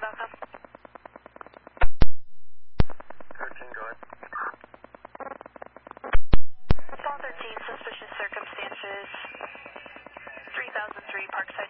Falcon. 13, go ahead. Ball 13, suspicious circumstances. 3003 Parkside